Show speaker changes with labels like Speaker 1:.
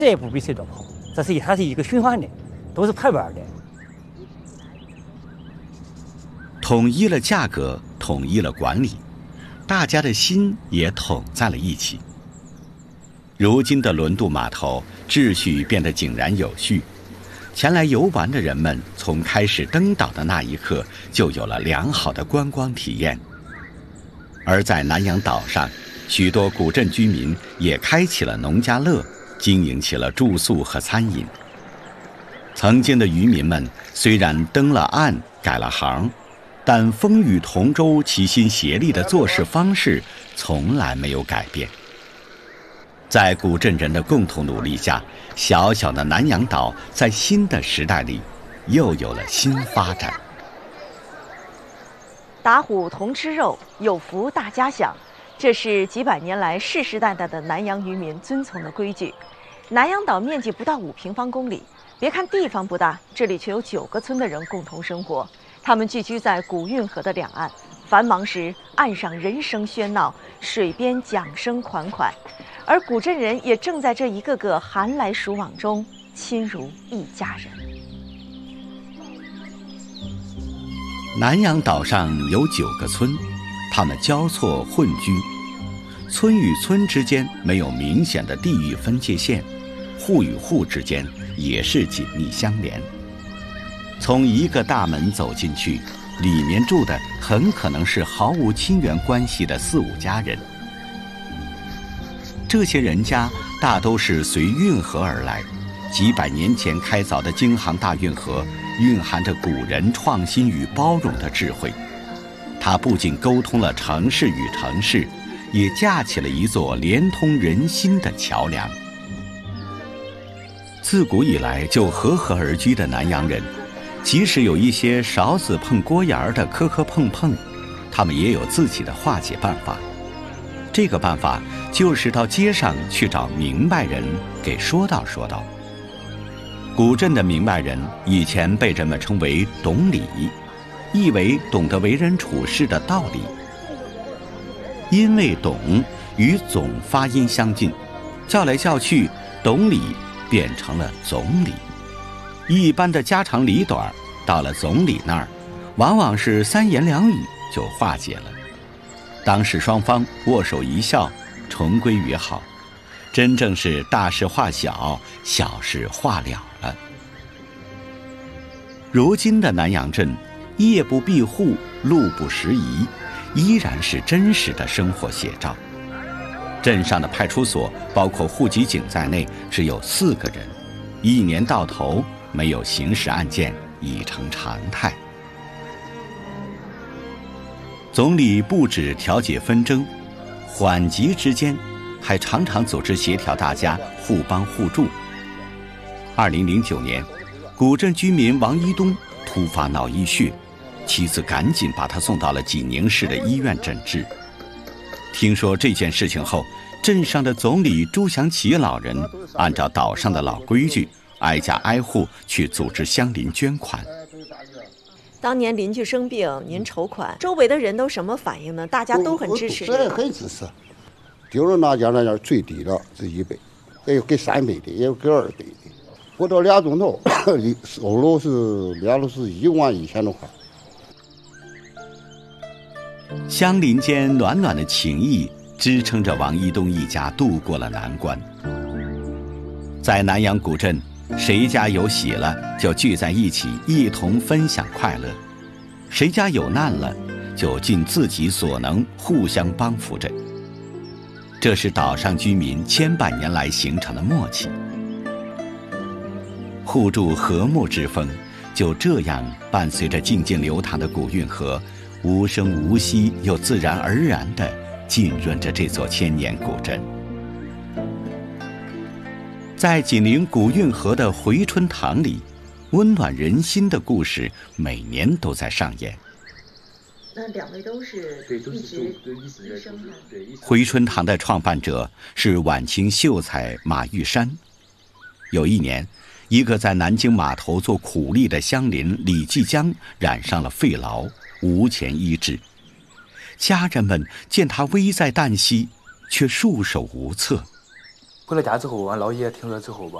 Speaker 1: 谁不比谁多跑，它是一个循环的，都是排班的。
Speaker 2: 统一了价格，统一了管理，大家的心也统在了一起。如今的轮渡码头秩序变得井然有序，前来游玩的人们从开始登岛的那一刻就有了良好的观光体验。而在南洋岛上，许多古镇居民也开启了农家乐，经营起了住宿和餐饮。曾经的渔民们虽然登了岸改了行，但风雨同舟齐心协力的做事方式从来没有改变。在古镇人的共同努力下，小小的南洋岛在新的时代里又有了新发展。
Speaker 3: 打虎同吃肉，有福大家享，这是几百年来世世代代的南洋渔民遵从的规矩。南洋岛面积不到5平方公里，别看地方不大，这里却有9个村的人共同生活。他们聚居在古运河的两岸，繁忙时岸上人声喧闹，水边桨声款款，而古镇人也正在这一个个寒来暑往中亲如一家人。
Speaker 2: 南洋岛上有9个村，他们交错混居，村与村之间没有明显的地域分界线，户与户之间也是紧密相连。从一个大门走进去，里面住的很可能是毫无亲缘关系的4、5家人。这些人家大都是随运河而来，几百年前开凿的京杭大运河蕴含着古人创新与包容的智慧，它不仅沟通了城市与城市，也架起了一座连通人心的桥梁。自古以来就和和而居的南洋人，即使有一些勺子碰锅沿的磕磕碰碰，他们也有自己的化解办法。这个办法就是到街上去找明白人给说道说道。古镇的明白人以前被人们称为懂礼，意为懂得为人处事的道理。因为懂与总发音相近，叫来叫去，懂礼变成了总理。一般的家长里短到了总理那儿，往往是3言2语就化解了。当时双方握手一笑，重归于好，真正是大事化小，小事化了了。如今的南洋镇，夜不闭户，路不拾遗，依然是真实的生活写照。镇上的派出所包括户籍警在内只有4个人，1年到头没有刑事案件，已成常态。总理不止调解纷争，缓急之间还常常组织协调大家互帮互助。2009年，古镇居民王一东突发脑溢血，妻子赶紧把他送到了济宁市的医院诊治。听说这件事情后，镇上的总理朱祥奇老人按照岛上的老规矩，挨家挨户去组织乡邻捐款。
Speaker 3: 当年邻居生病，您筹款，周围的人都什么反应呢？大家都很支持。
Speaker 4: 这很支持，顶着那家最低的是100，也有给300的，也有给200的。不到2钟头，收入是连了是1万1000多块。
Speaker 2: 乡邻间暖暖的情谊支撑着王一东一家度过了难关。在南洋古镇，谁家有喜了就聚在一起，一同分享快乐；谁家有难了，就尽自己所能互相帮扶着。这是岛上居民千百年来形成的默契。互助和睦之风就这样伴随着静静流淌的古运河，无声无息又自然而然地浸润着这座千年古镇。在紧邻古运河的回春堂里，温暖人心的故事每年都在上演。
Speaker 3: 那2位都是一直医生吗？
Speaker 2: 回春堂的创办者是晚清秀才马玉山。有一年，一个在南京码头做苦力的乡邻李继江染上了肺痨，无钱医治。家人们见他危在旦夕，却束手无策。
Speaker 5: 回了家之后，俺姥爷听说之后吧，